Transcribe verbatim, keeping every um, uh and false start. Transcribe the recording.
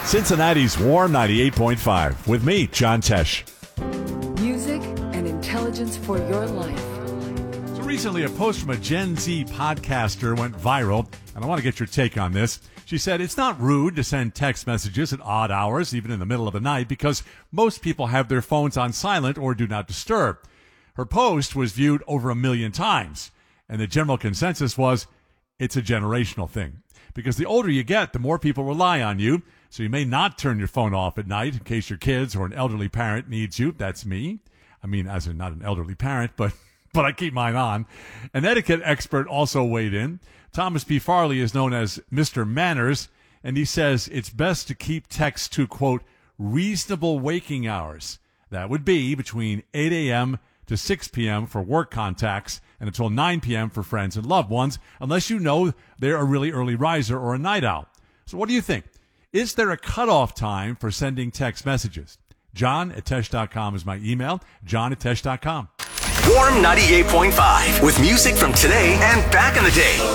Cincinnati's Warm ninety-eight point five with me, John Tesh. Music and intelligence for your life. So recently, a post from a Gen Z podcaster went viral, and I want to get your take on this. She said, it's not rude to send text messages at odd hours, even in the middle of the night, because most people have their phones on silent or do not disturb. Her post was viewed over a million times, and the general consensus was it's a generational thing. Because the older you get, the more people rely on you, so you may not turn your phone off at night in case your kids or an elderly parent needs you. That's me. I mean, as in not an elderly parent, but but I keep mine on. An etiquette expert also weighed in. Thomas P. Farley is known as Mister Manners, and he says it's best to keep texts to, quote, reasonable waking hours. That would be between eight a.m. to six p.m. for work contacts and until nine p.m. for friends and loved ones, unless you know they're a really early riser or a night owl. So what do you think? Is there a cutoff time for sending text messages? John at Tesh dot com is my email, john at Tesh dot com. Warm ninety-eight point five with music from today and back in the day.